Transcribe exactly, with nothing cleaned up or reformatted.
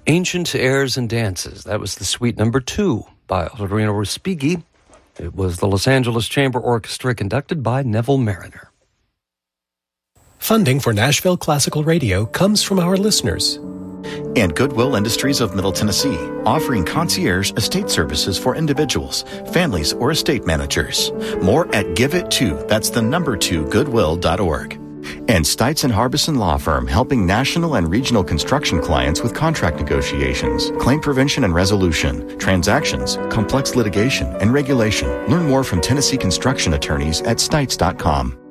Ancient Airs and Dances. That was the suite number two by Otorino Respighi. It was the Los Angeles Chamber Orchestra conducted by Neville Mariner. Funding for Nashville Classical Radio comes from our listeners. And Goodwill Industries of Middle Tennessee, offering concierge estate services for individuals, families, or estate managers. More at give it to, that's the number two, goodwill dot org. And Stites and Harbison Law Firm, helping national and regional construction clients with contract negotiations, claim prevention and resolution, transactions, complex litigation, and regulation. Learn more from Tennessee construction attorneys at stites dot com.